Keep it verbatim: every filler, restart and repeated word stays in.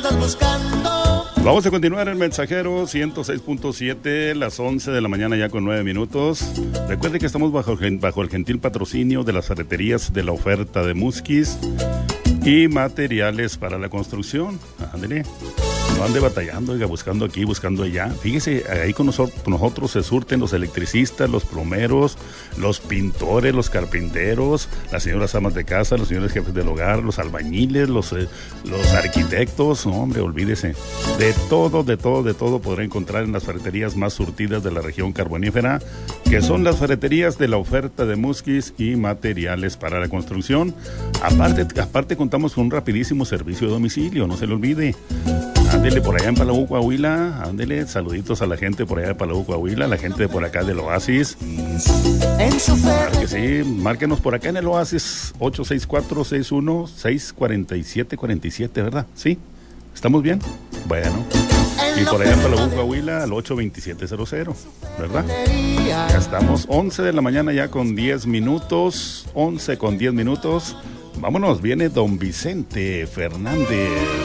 andas buscando. Vamos a continuar en Mensajero ciento seis punto siete, las once de la mañana ya con nueve minutos. Recuerde que estamos bajo, bajo el gentil patrocinio de las ferreterías de la oferta de Musquis y materiales para la construcción. Ándele, no ande batallando, oiga, buscando aquí, buscando allá. Fíjese, ahí con nosotros, con nosotros se surten los electricistas, los plomeros, los pintores, los carpinteros, las señoras amas de casa, los señores jefes del hogar, los albañiles, los, eh, los arquitectos. No, hombre, olvídese. De todo, de todo, de todo podrá encontrar en las ferreterías más surtidas de la región carbonífera, que son las ferreterías de la oferta de Musquis y materiales para la construcción. Aparte, aparte contamos con un rapidísimo servicio de domicilio, no se le olvide. Ándele por allá en Palau, Coahuila, ándele, saluditos a la gente por allá de Palau, Coahuila, la gente de por acá del Oasis. Claro que sí, márquenos por acá en el Oasis, ocho seis cuatro, seis uno seis, cuatro siete cuatro siete, ¿verdad? ¿Sí? ¿Estamos bien? Bueno. Y por allá en Palau, Coahuila, al ocho veintisiete cero cero, ¿verdad? Ya estamos, once de la mañana ya con diez minutos, once con diez minutos. Vámonos, viene don Vicente Fernández.